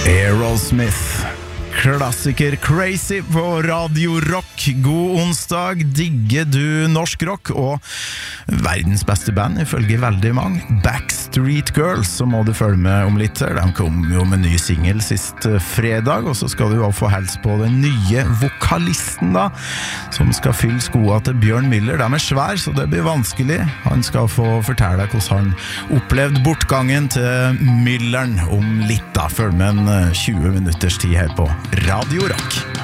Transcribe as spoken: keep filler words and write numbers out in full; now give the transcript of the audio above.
Aerosmith, klassiker Crazy på Radio Rock. God onsdag, digger du norsk rock og verdens beste band ifølge veldig mange, Backstreet Girls, så må du følge med om litt her. De kom jo med ny single sist fredag, og så skal du også få helse på den nye vokalisten da, som skal fylle skoene til Bjørn Miller. De er svær, så det blir vanskelig. Han skal få fortelle deg hvordan han opplevde bortgangen til Milleren om litt da. Følg med en tjue minutters tid her på Radio Rock.